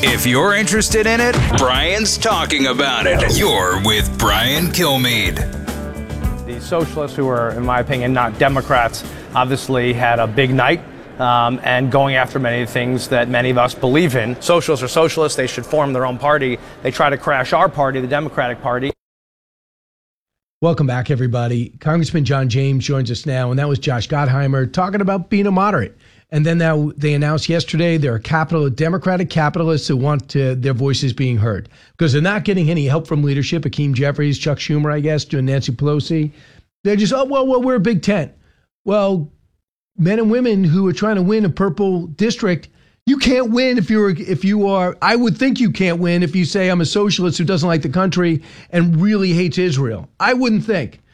If you're interested in it, Brian's talking about it. You're with Brian Kilmeade. The socialists, who are, in my opinion, not Democrats, obviously had a big night and going after many things that many of us believe in. Socialists are socialists. They should form their own party. They try to crash our party, the Democratic Party. Welcome back, everybody. Congressman John James joins us now, and that was Josh Gottheimer talking about being a moderate. And then now they announced yesterday there are Democratic capitalists who want their voices being heard because they're not getting any help from leadership. Hakeem Jeffries, Chuck Schumer, I guess, doing Nancy Pelosi. They're just, we're a big tent. Well, men and women who are trying to win a purple district, you can't win if you are. I would think you can't win if you say I'm a socialist who doesn't like the country and really hates Israel. I wouldn't think.